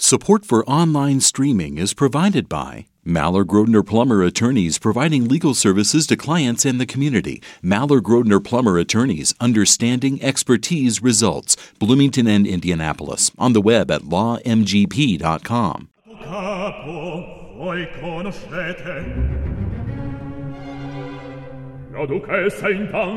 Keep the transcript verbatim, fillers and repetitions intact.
Support for online streaming is provided by Maller Grodner Plummer Attorneys, providing legal services to clients and the community. Maller Grodner Plummer Attorneys, understanding expertise results. Bloomington and Indianapolis. On the web at law m g p dot com. Capo, voi conoscete la duchessa intanto